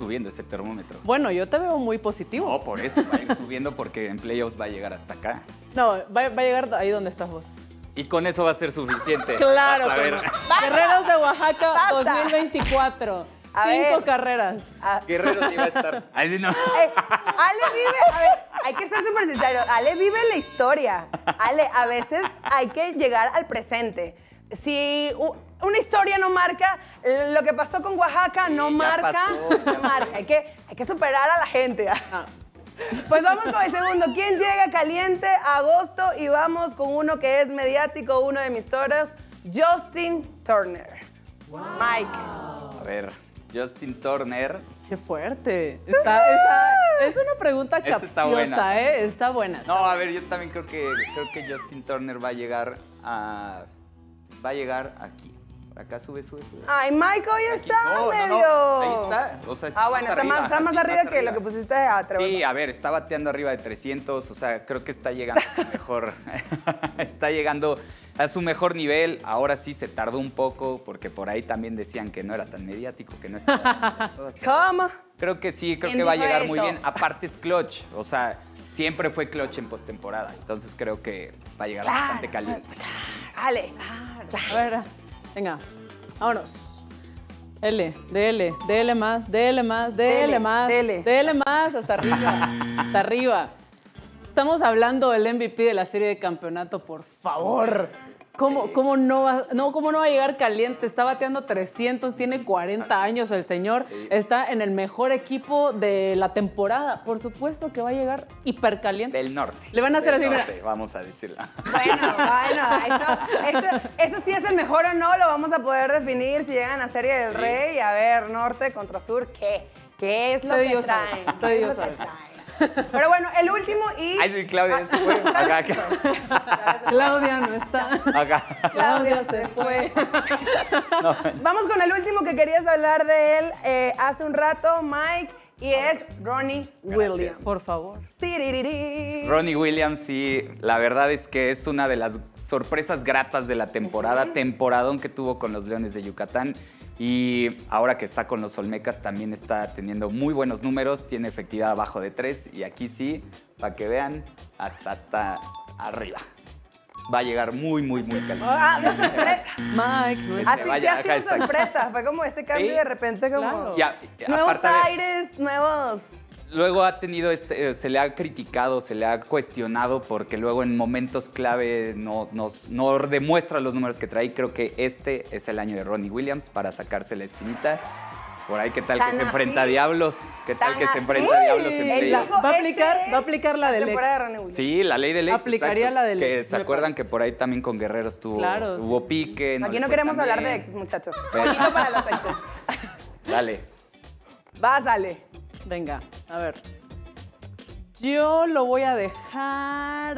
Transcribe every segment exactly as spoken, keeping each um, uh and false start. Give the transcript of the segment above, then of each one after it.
subiendo ese termómetro. Bueno, yo te veo muy positivo. No, por eso va a ir subiendo porque en playoffs va a llegar hasta acá. No, va, va a llegar ahí donde estás vos. Y con eso va a ser suficiente. Claro. Vas a ver. Guerreros de Oaxaca Basta. dos mil veinticuatro. A Cinco ver. carreras. Ah, Guerreros iba a estar. Ay, sí, no. eh, Ale vive, a ver, hay que ser súper sinceros. Ale vive la historia. Ale, a veces hay que llegar al presente. Si u- una historia no marca, lo que pasó con Oaxaca no Sí, ya marca, pasó, ya no marca. Hay que, hay que superar a la gente. Pues vamos con el segundo. ¿Quién llega caliente? Agosto, y vamos con uno que es mediático, uno de mis toros, Justin Turner. Mike. A ver, Justin Turner. Qué fuerte. Está, está- es una pregunta Esta capciosa, está buena. ¿eh? Está buena. está No, a ver, yo también creo que creo que Justin Turner va a llegar a va a llegar aquí. Por acá sube, sube, sube. Ay, Mike hoy Aquí. está No, no, medio. no, ahí está. O sea, está Ah, bueno, más está más, arriba, está más así, arriba más que lo arriba. que pusiste a Trevor. Sí, a ver, está bateando arriba de trescientos, o sea, creo que está llegando a su mejor, está llegando a su mejor nivel. Ahora sí se tardó un poco, porque por ahí también decían que no era tan mediático, que no estaba... ¿Cómo? Creo que sí, creo ¿Quién que va a dijo llegar muy eso? bien. Aparte es clutch, o sea, siempre fue clutch en postemporada, entonces creo que va a llegar Claro, bastante caliente. Ale. A ver, venga, vámonos. L, dele, dele más, dele más, dele Dele, más, dele. dele más, hasta arriba, hasta arriba. Estamos hablando del M V P de la serie de campeonato, por favor. ¿Cómo, cómo, no va, no, ¿Cómo no va a llegar caliente? Está bateando trescientos, tiene cuarenta años el señor. Está en el mejor equipo de la temporada. Por supuesto que va a llegar hipercaliente. Del norte. Le van a hacer del así, mira. norte, vamos a decirlo. Bueno, bueno, eso, eso, eso sí es el mejor o no, lo vamos a poder definir si llegan a Serie del Sí. Rey. A ver, norte contra sur, ¿qué? ¿Qué es lo Usted que Dios sabe, traen? usted ¿Qué es Dios lo que sabe. traen? Pero bueno, el último y... Ay, sí, Claudia, se fue. Acá, acá. Claudia no está. Acá. Claudia se fue. Vamos con el último que querías hablar de él eh, hace un rato, Mike, y es Ronnie Williams. Por favor. Tiririri. Ronnie Williams, sí, la verdad es que es una de las sorpresas gratas de la temporada, temporadón que tuvo con los Leones de Yucatán. Y ahora que está con los Olmecas también está teniendo muy buenos números, tiene efectividad abajo de tres y aquí sí, para que vean, hasta hasta arriba. Va a llegar muy, muy, muy caliente. Ah, de sorpresa. Mike, no es- Así sí vaya, ha sido ajá, exacto. sorpresa. Fue como ese cambio Sí. de repente como... Claro. Y a- y Nuevos aparte de- aires, nuevos... Luego ha tenido, este, eh, se le ha criticado, se le ha cuestionado porque luego en momentos clave no, nos, no demuestra los números que trae. Creo que este es el año de Ronnie Williams para sacarse la espinita. Por ahí, ¿qué tal que ¿Tan se enfrenta a así? Diablos? ¿Qué tal ¿Tan que se así? enfrenta a Diablos en Él playoffs? dijo, Va a aplicar- "Este va a aplicar la es del ex". temporada de Ronnie Williams. Sí, la ley del ex. Aplicaría exacto, la del que ex, ¿Se me acuerdan parece. que por ahí también con Guerreros tuvo, Claro, hubo sí, sí. pique? Aquí le no fue queremos tan hablar de bien. exes, muchachos. Pero- Poquito para los exes. Dale. Vas, Ale. Venga, a ver. Yo lo voy a dejar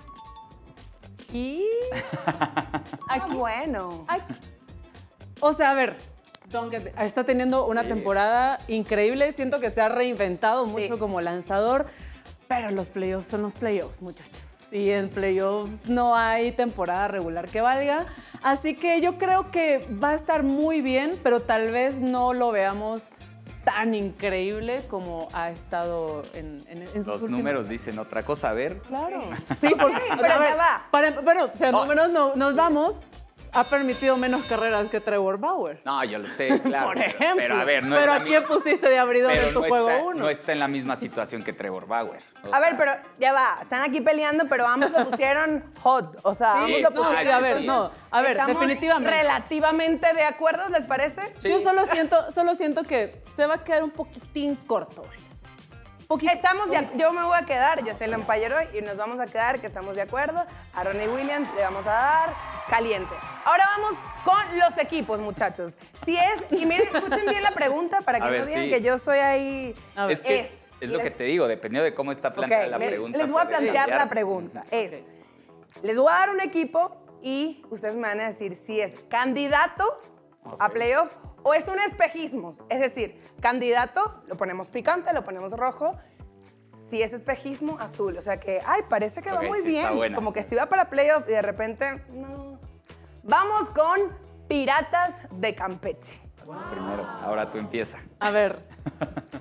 aquí. Ah, bueno. Aquí. O sea, a ver, Donkey está teniendo una Sí. temporada increíble. Siento que se ha reinventado mucho Sí. como lanzador, pero los playoffs son los playoffs, muchachos. Y en playoffs no hay temporada regular que valga. Así que yo creo que va a estar muy bien, pero tal vez no lo veamos tan increíble como ha estado en, en, en sus Los últimos- números dicen otra cosa. A ver. Claro. Sí, por, pero a ver, ya va. Para, bueno, o sea, No. números no, nos vamos. Ha permitido menos carreras que Trevor Bauer. No, yo lo sé, claro. Por pero- ejemplo. Pero, a ver, no Pero es ¿a la quién mi- pusiste de abridor pero en tu no juego está, uno? no está en la misma situación que Trevor Bauer. O A ver, sea, pero ya va. Están aquí peleando, pero ambos lo pusieron hot. O sea, Sí, ambos lo no, pusieron. sí, a ver, Entonces, no. A ver, ¿estamos definitivamente. relativamente de acuerdo, les parece? Sí. Yo solo siento, solo siento que se va a quedar un poquitín corto. güey. Poquito. Estamos de, ac- yo me voy a quedar, yo soy el empayero y nos vamos a quedar que estamos de acuerdo. A Ronnie Williams le vamos a dar caliente. Ahora vamos con los equipos, muchachos. Si es, y miren, escuchen bien la pregunta para que A no ver, digan sí. que yo soy ahí. A ver. Es que Es. es, lo que te digo, dependiendo de cómo está planteada Ok, la le- pregunta. les voy a puede plantear cambiar. la pregunta. Es, Ok. les voy a dar un equipo y ustedes me van a decir si es candidato a Ok. playoff o es un espejismo. Es decir, candidato, lo ponemos picante, lo ponemos rojo. Si es espejismo, azul. O sea que, ay, parece que Ok, va muy sí, bien. está buena. Como que si va para playoff y de repente, no. Vamos con Piratas de Campeche. Primero, ahora tú empieza. A ver,